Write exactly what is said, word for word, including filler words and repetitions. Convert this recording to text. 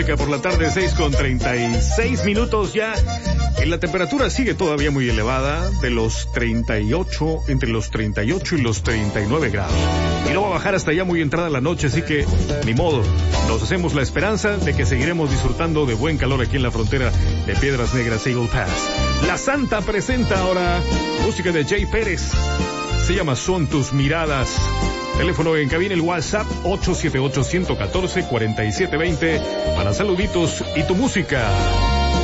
Por la tarde, seis con treinta y seis minutos ya. Y la temperatura sigue todavía muy elevada, de los treinta y ocho, entre los treinta y ocho y los treinta y nueve grados. Y no va a bajar hasta ya muy entrada la noche, así que ni modo. Nos hacemos la esperanza de que seguiremos disfrutando de buen calor aquí en la frontera de Piedras Negras, Eagle Pass. La Santa presenta ahora música de Jay Pérez. Se llama Son tus miradas. Teléfono en cabina, el WhatsApp ocho siete ocho, uno uno cuatro, cuatro siete dos cero para saluditos y tu música.